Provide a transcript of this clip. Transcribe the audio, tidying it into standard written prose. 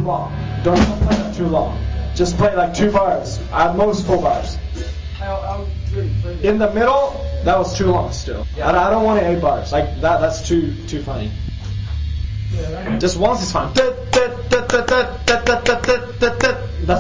long. Don't play that too long. Just play like 2 bars, at most 4 bars. In the middle, that was too long still. Yeah. I don't want 8 bars. Like that's too funny. Just once is fine. That's